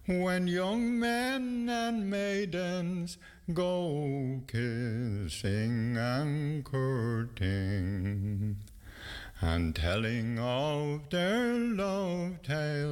when young men and maidens go kissing and courting, and telling of their love tales.